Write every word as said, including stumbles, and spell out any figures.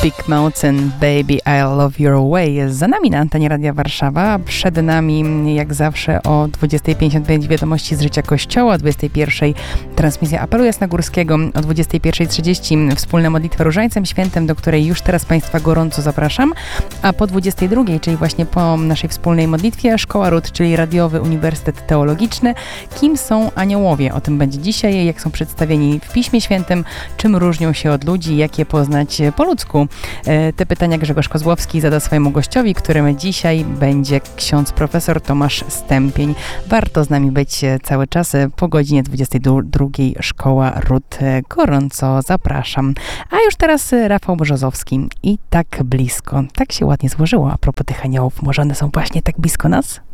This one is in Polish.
Big Mountain, Baby, I Love Your Way jest za nami na antenie Radia Warszawa. Przed nami, jak zawsze, o dwudziestej pięćdziesiąt pięć wiadomości z życia Kościoła, o dwudziestej pierwszej transmisja apelu jasnogórskiego, o dwudziestej pierwszej trzydzieści wspólna modlitwa Różańcem Świętym, do której już teraz Państwa gorąco zapraszam, a po dwudziestej drugiej, czyli właśnie po naszej wspólnej modlitwie, Szkoła Ród, czyli Radiowy Uniwersytet Teologiczny. Kim są aniołowie? O tym będzie dzisiaj, jak są przedstawieni w Piśmie Świętym, czym różnią się od ludzi, jak je poznać po ludzku. Te pytania Grzegorz Kozłowski zada swojemu gościowi, którym dzisiaj będzie ksiądz profesor Tomasz Stępień. Warto z nami być cały czas. Po godzinie dwudziestej drugiej Szkoła Ród. Gorąco zapraszam. A już teraz Rafał Brzozowski. I tak blisko. Tak się ładnie złożyło a propos tych aniołów. Może one są właśnie tak blisko nas?